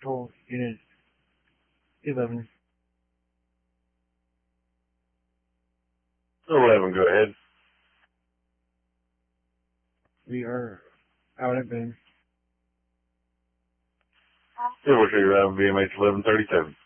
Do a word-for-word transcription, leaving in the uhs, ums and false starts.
Patrol Unit eleven. eleven, go ahead. We are out at Ben. Yeah, we'll show you around B M H eleven thirty-seven.